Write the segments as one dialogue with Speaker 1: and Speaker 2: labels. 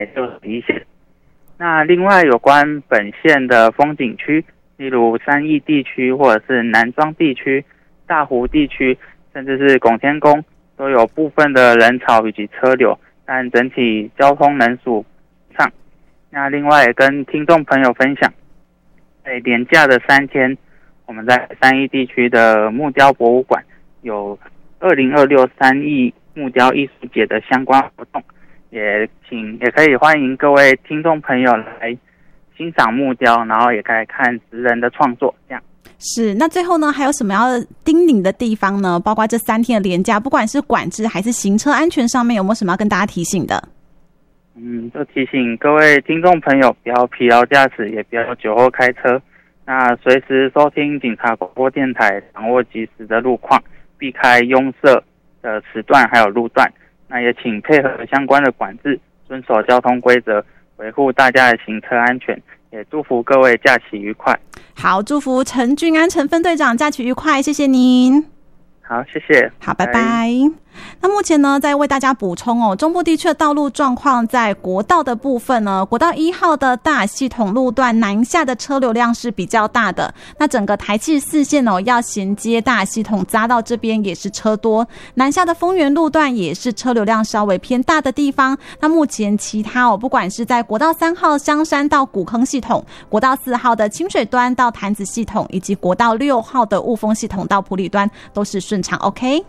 Speaker 1: 61线。那另外有关本线的风景区，例如三义地区或者是南庄地区、大湖地区，甚至是拱天宫，都有部分的人潮以及车流，但整体交通能属畅。那另外也跟听众朋友分享，在连假的3天，我们在三义地区的木雕博物馆有2026三义木雕艺术节的相关活动，也可以欢迎各位听众朋友来欣赏木雕，然后也可以看职人的创作，这样。
Speaker 2: 是，那最后呢，还有什么要叮咛的地方呢？包括这3天的连假，不管是管制还是行车安全上面，有没有什么要跟大家提醒的？
Speaker 1: 就提醒各位听众朋友，不要疲劳驾驶，也不要酒后开车。那随时收听警察广播电台，掌握及时的路况，避开拥塞的时段还有路段。那也请配合相关的管制，遵守交通规则，维护大家的行车安全。也祝福各位假期愉快。
Speaker 2: 好，祝福陈俊安陈分队长假期愉快，谢谢您。
Speaker 1: 好，谢谢。
Speaker 2: 好，拜拜。那目前呢，再为大家补充中部地区的道路状况，在国道的部分呢，国道1号的大系统路段南下的车流量是比较大的。那整个台74线要衔接大系统匝道这边也是车多，南下的丰原路段也是车流量稍微偏大的地方。那目前其他不管是在国道3号香山到古坑系统，国道4号的清水端到潭子系统，以及国道6号的雾峰系统到埔里端都是顺畅 OK。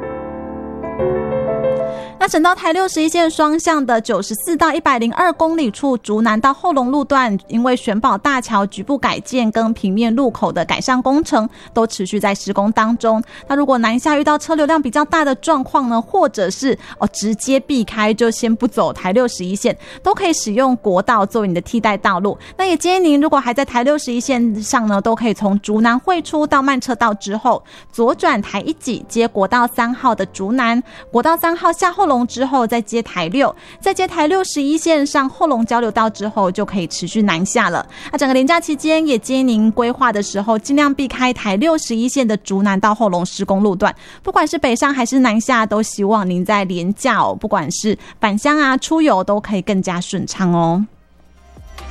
Speaker 2: 那省道台61线双向的94到102公里处，竹南到后龙路段，因为玄宝大桥局部改建跟平面路口的改善工程都持续在施工当中。那如果南下遇到车流量比较大的状况呢，或者是直接避开就先不走台61线，都可以使用国道作为你的替代道路。那也建议您如果还在台61线上呢，都可以从竹南汇出到慢车道之后，左转台1几接国道3号的竹南，国道3号下后龙之后再接台6，再接台61线上后龙交流道之后就可以持续南下了。那整个连假期间也建议您规划的时候尽量避开台61线的竹南到后龙施工路段，不管是北上还是南下，都希望您在连假不管是返乡出游都可以更加顺畅哦。